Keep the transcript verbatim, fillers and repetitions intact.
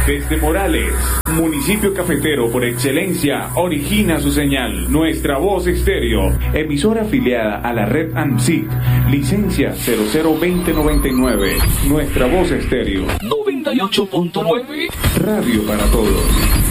Desde Morales, municipio cafetero por excelencia, origina su señal. Nuestra Voz Estéreo, emisora afiliada a la red ANSIC, licencia cero cero veinte noventa y nueve. Nuestra Voz Estéreo noventa y ocho punto nueve. Radio para todos.